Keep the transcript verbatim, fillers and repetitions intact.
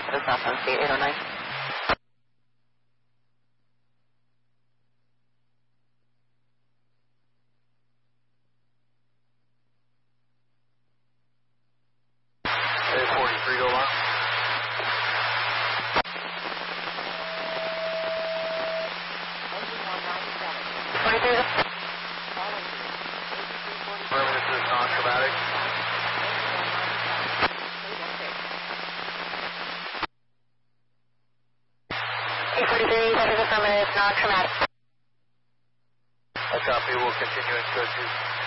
to the southbound State eight oh nine. eight forty-three, go on. forty-three. Affirmative, this is non-traumatic. eight forty-three, that is affirmative, non-traumatic. I copy, we'll continue in code two.